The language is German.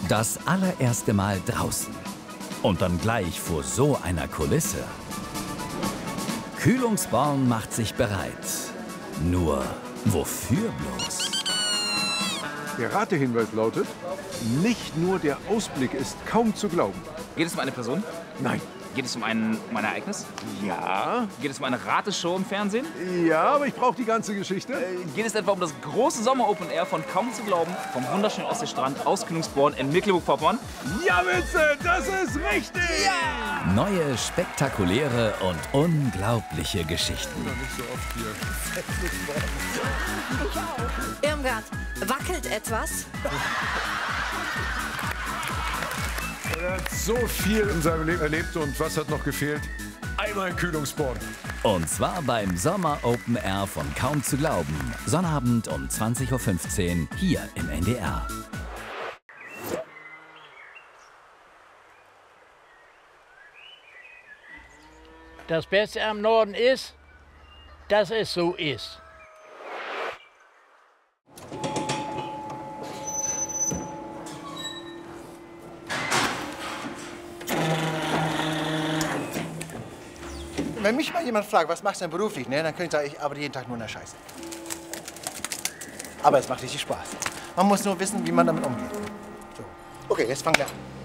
Das allererste Mal draußen. Und dann gleich vor so einer Kulisse. Kühlungsborn macht sich bereit. Nur, wofür bloß? Der Ratehinweis lautet, nicht nur der Ausblick ist kaum zu glauben. Geht es um eine Person? Nein. Geht es um ein Ereignis? Ja. Geht es um eine Rateshow im Fernsehen? Ja, aber ich brauche die ganze Geschichte. Geht es etwa um das große Sommer-Open Air von Kaum zu glauben vom wunderschönen Ostseestrand aus Kühlungsborn in Mecklenburg-Vorpommern? Ja, Vincent, das ist richtig! Ja! Neue, spektakuläre und unglaubliche Geschichten. Nicht so oft hier. Irmgard, wackelt etwas? Er hat so viel in seinem Leben erlebt und was hat noch gefehlt? Einmal ein Kühlungsborn. Und zwar beim Sommer Open Air von Kaum zu glauben. Sonnabend um 20:15 Uhr hier im NDR. Das Beste am Norden ist, dass es so ist. Wenn mich mal jemand fragt, was machst du denn beruflich, ne, dann könnte ich sagen, ich arbeite jeden Tag nur in der Scheiße. Aber es macht richtig Spaß. Man muss nur wissen, wie man damit umgeht. So. Okay, jetzt fangen wir an.